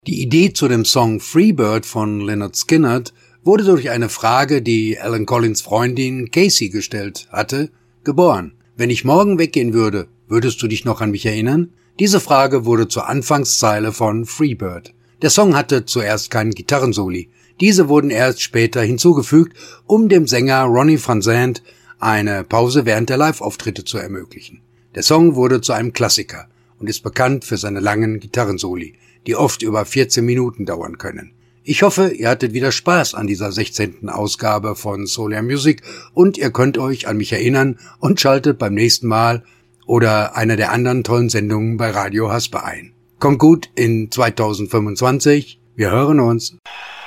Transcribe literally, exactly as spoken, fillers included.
Die Idee zu dem Song Freebird von Lynyrd Skynyrd wurde durch eine Frage, die Allen Collins Freundin Casey gestellt hatte, geboren. Wenn ich morgen weggehen würde, würdest du dich noch an mich erinnern? Diese Frage wurde zur Anfangszeile von Freebird. Der Song hatte zuerst keinen Gitarrensoli. Diese wurden erst später hinzugefügt, um dem Sänger Ronnie Van Zant eine Pause während der Live-Auftritte zu ermöglichen. Der Song wurde zu einem Klassiker und ist bekannt für seine langen Gitarrensoli, die oft über vierzehn Minuten dauern können. Ich hoffe, ihr hattet wieder Spaß an dieser sechzehnten Ausgabe von Soul Air Music und ihr könnt euch an mich erinnern und schaltet beim nächsten Mal oder einer der anderen tollen Sendungen bei Radio Haspe ein. Kommt gut in zweitausendfünfundzwanzig, wir hören uns.